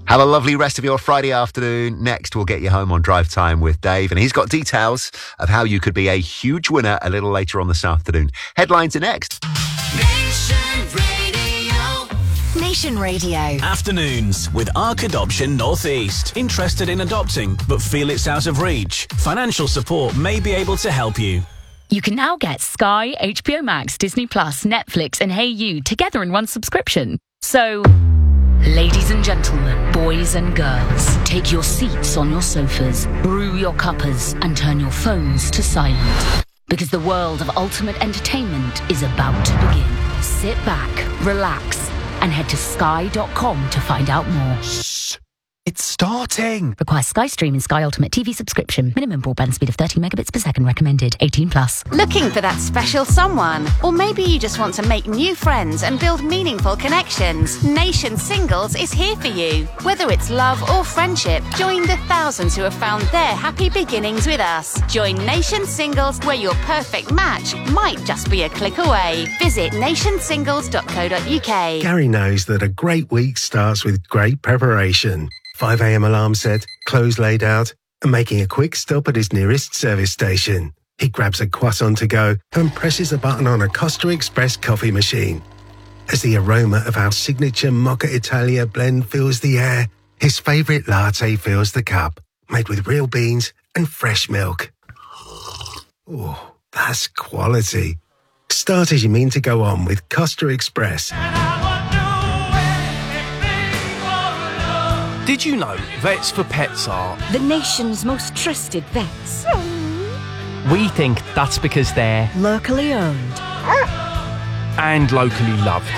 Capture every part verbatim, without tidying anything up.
Have a lovely rest of your Friday afternoon. Next, we'll get you home on Drive Time with Dave, and he's got details of how you could be a huge winner a little later on this afternoon. Headlines are next. Nation Radio. Nation Radio. Afternoons with Arc Adoption Northeast. Interested in adopting but feel it's out of reach? Financial support may be able to help you. You can now get Sky, H B O Max, Disney Plus, Netflix and Hey You together in one subscription. So, ladies and gentlemen, boys and girls, take your seats on your sofas, brew your cuppers and turn your phones to silent. Because the world of ultimate entertainment is about to begin. Sit back, relax and head to sky dot com to find out more. Shh. It's starting. Requires Sky Stream and Sky Ultimate T V subscription. Minimum broadband speed of thirty megabits per second recommended. eighteen plus. Looking for that special someone? Or maybe you just want to make new friends and build meaningful connections. Nation Singles is here for you. Whether it's love or friendship, join the thousands who have found their happy beginnings with us. Join Nation Singles, where your perfect match might just be a click away. Visit nation singles dot co dot uk. Gary knows that a great week starts with great preparation. five a.m. alarm set, clothes laid out, and making a quick stop at his nearest service station. He grabs a croissant to go and presses a button on a Costa Express coffee machine. As the aroma of our signature Mocha Italia blend fills the air, his favourite latte fills the cup, made with real beans and fresh milk. Oh, that's quality. Start as you mean to go on with Costa Express. Did you know Vets for Pets are the nation's most trusted vets? We think that's because they're Locally owned and locally loved.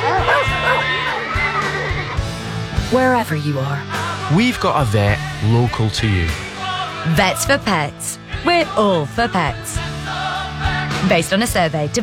wherever you are. We've got a vet local to you. Vets for Pets. We're all for pets. Based on a survey